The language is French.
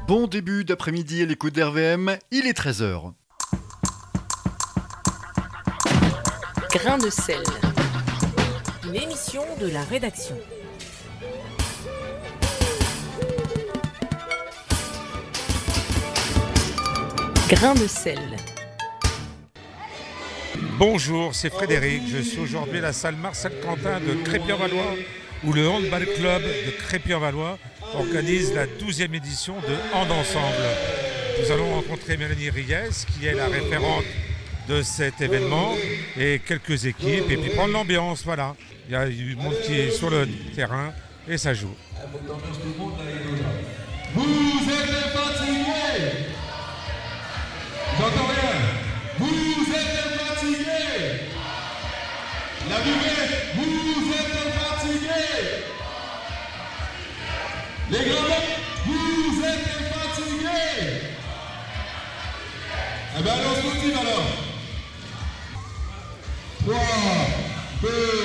Bon début d'après-midi à l'écoute d'RVM, il est 13h. Grain de sel. Une émission de la rédaction. Grain de sel. Bonjour, c'est Frédéric. Je suis aujourd'hui à la salle Marcel Quentin de Crépy-en-Valois où le Handball Club de Crépy-en-Valois organise la 12e édition de Hand Ensemble. Nous allons rencontrer Mélanie Riès qui est la référente de cet événement et quelques équipes et puis prendre l'ambiance, voilà. Il y a du monde qui est sur le terrain et ça joue. Vous êtes fatigués. J'entends rien. Vous êtes fatigués. La durée, vous êtes fatigués. Les grands, vous êtes fatigués. Eh bien, allons, on se motive alors. 3, 2,